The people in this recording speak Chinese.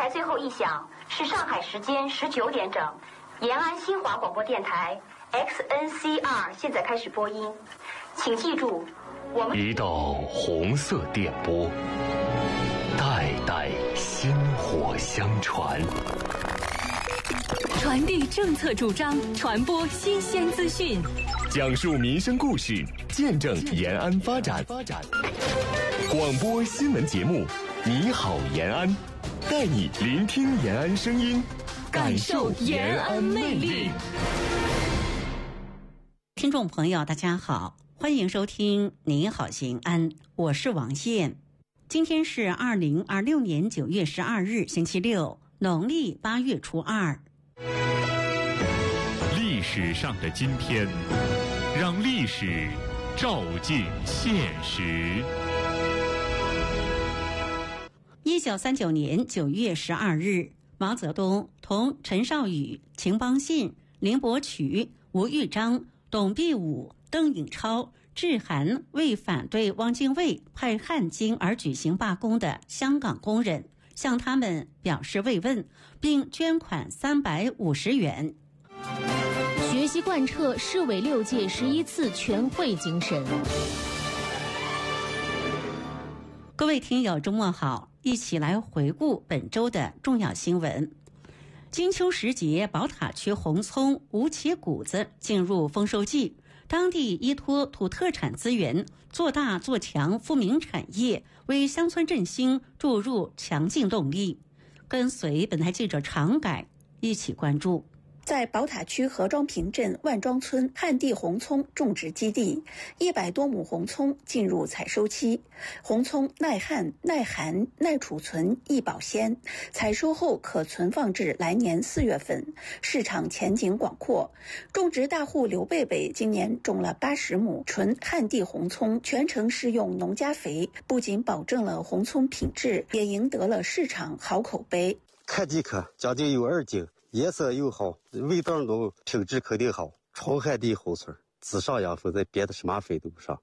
台最后一响是上海时间19点整，延安新华广播电台 XNCR 现在开始播音，请记住，我们一道红色电波，代代薪火相传， 传递政策主张，传播新鲜资讯， 讲述民生故事，见证延安发展。广播新闻节目，你好延安，带你聆听延安声音，感受延安魅力。 听众朋友大家好，欢迎收听你好延安，我是王燕。今天是2026年9月12日星期六，农历8月初2。 历史上的今天，让历史照进现实。 1939年9月12日，毛泽东同陈少宇、秦邦信、林伯渠、吴玉章、董必武、邓颖超致函为反对汪精卫派汉奸而举行罢工的香港工人，向他们表示慰问，并捐款350元。 学习贯彻市委6届11次全会精神。 各位听友周末好，一起来回顾本周的重要新闻。金秋时节，宝塔区红葱、吴起谷子进入丰收季，当地依托土特产资源，做大做强富民产业，为乡村振兴注入强劲动力。跟随本台记者常改一起关注。 在宝塔区何庄坪镇万庄村旱地红葱种植基地，100多亩红葱进入采收期。红葱耐旱、耐寒、耐储存、易保鲜，采收后可存放至来年4月份，市场前景广阔。种植大户刘贝贝今年种了80亩纯旱地红葱，全程施用农家肥，不仅保证了红葱品质，也赢得了市场好口碑。 旱地棵将近有2斤，颜色又好，味道浓，品质肯定好。纯旱地红葱，只上养分，在别的什么肥都不上。